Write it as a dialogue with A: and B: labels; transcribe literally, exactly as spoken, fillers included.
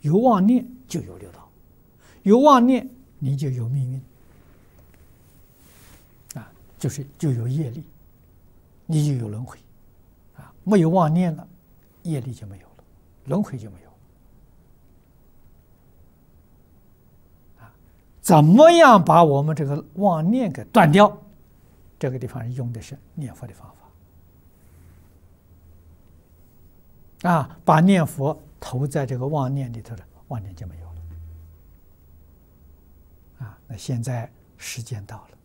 A: 有妄念就有六道，有妄念你就有命运，啊，就是就有业力，你就有轮回，啊，没有妄念了，业力就没有了，轮回就没有了。啊，怎么样把我们这个妄念给断掉？这个地方用的是念佛的方法。啊，把念佛投在这个妄念里头了，妄念就没有了。啊，那现在时间到了。